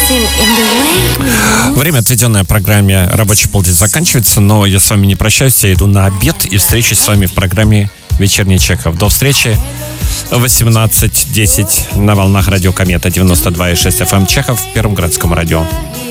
Время, отведенное программе «Рабочий полдень», заканчивается, но я с вами не прощаюсь, я иду на обед и встречусь с вами в программе «Вечерний Чехов». До встречи в 18:10 на волнах радио «Комета» 92,6 FM Чехов в Первом городском радио.